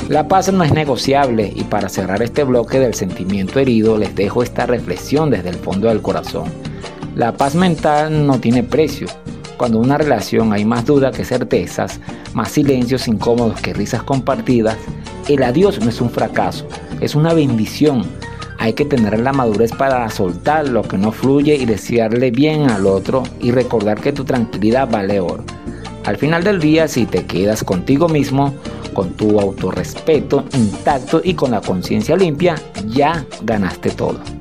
La paz no es negociable y para cerrar este bloque del sentimiento herido les dejo esta reflexión desde el fondo del corazón. La paz mental no tiene precio. Cuando en una relación hay más dudas que certezas, más silencios incómodos que risas compartidas, el adiós no es un fracaso, es una bendición. Hay que tener la madurez para soltar lo que no fluye y desearle bien al otro y recordar que tu tranquilidad vale oro. Al final del día, si te quedas contigo mismo, con tu autorrespeto intacto y con la conciencia limpia, ya ganaste todo.